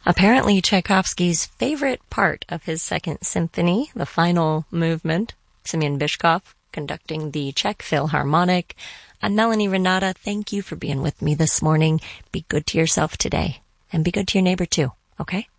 Apparently Tchaikovsky's favorite part of his Second Symphony, the final movement, Semyon Bishkov conducting the Czech Philharmonic. I'm Melanie Renata. Thank you for being with me this morning. Be good to yourself today, and be good to your neighbor too, okay?